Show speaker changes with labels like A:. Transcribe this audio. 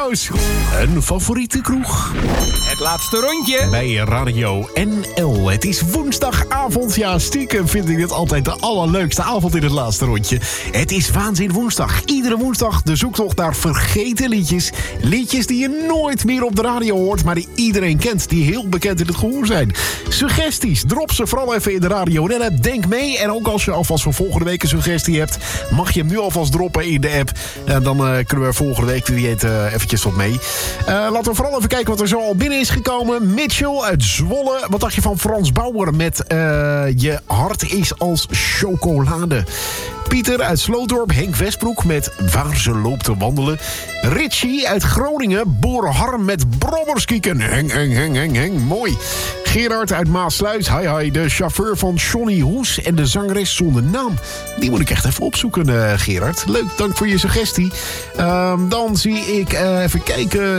A: Radio's. Een favoriete kroeg.
B: Het laatste rondje.
A: Bij Radio NL. Het is woensdagavond. Ja, stiekem vind ik dit altijd de allerleukste avond in het laatste rondje. Het is Waanzin Woensdag. Iedere woensdag de zoektocht naar vergeten liedjes. Liedjes die je nooit meer op de radio hoort, maar die iedereen kent. Die heel bekend in het gehoor zijn. Suggesties, drop ze vooral even in de Radio NL-app. Denk mee. En ook als je alvast voor volgende week een suggestie hebt, mag je hem nu alvast droppen in de app. En dan kunnen we volgende week weer eventjes wat mee. Laten we vooral even kijken wat er zo al binnen is gekomen. Mitchell uit Zwolle. Wat dacht je van Frans Bauer met Je hart is als chocolade? Pieter uit Slootdorp, Henk Westbroek met Waar ze loopt te wandelen. Richie uit Groningen, Boer Harm met Brommerskieken. Heng, heng, heng, heng, heng. Mooi. Gerard uit Maasluis, hi, de chauffeur van Johnny Hoes en de zangeres zonder naam. Die moet ik echt even opzoeken, Gerard. Leuk, dank voor je suggestie. Dan zie ik, even kijken,